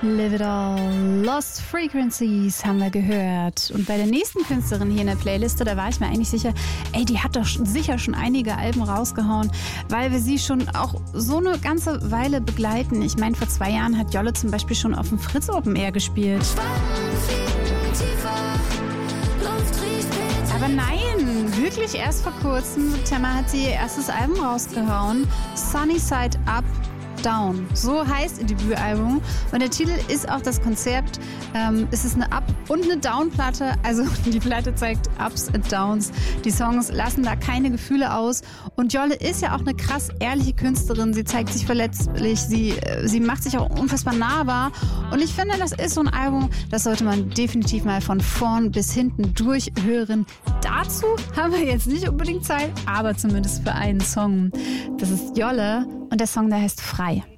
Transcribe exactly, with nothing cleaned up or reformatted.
Live It All, Lost Frequencies haben wir gehört. Und bei der nächsten Künstlerin hier in der Playliste, da war ich mir eigentlich sicher, ey, die hat doch sicher schon einige Alben rausgehauen, weil wir sie schon auch so eine ganze Weile begleiten. Ich meine, vor zwei Jahren hat Jolle zum Beispiel schon auf dem Fritz Open Air gespielt. Aber nein, wirklich erst vor kurzem, im September, hat sie ihr erstes Album rausgehauen, Sunny Side Up, Down. So heißt ihr Debütalbum. Und der Titel ist auch das Konzept. Ähm, es ist eine Up- und eine Down-Platte. Also die Platte zeigt Ups und Downs. Die Songs lassen da keine Gefühle aus. Und Jolle ist ja auch eine krass ehrliche Künstlerin. Sie zeigt sich verletzlich. Sie, äh, sie macht sich auch unfassbar nahbar. Und ich finde, das ist so ein Album, das sollte man definitiv mal von vorn bis hinten durchhören. Dazu haben wir jetzt nicht unbedingt Zeit, aber zumindest für einen Song. Das ist Jolle und der Song, der heißt Frei.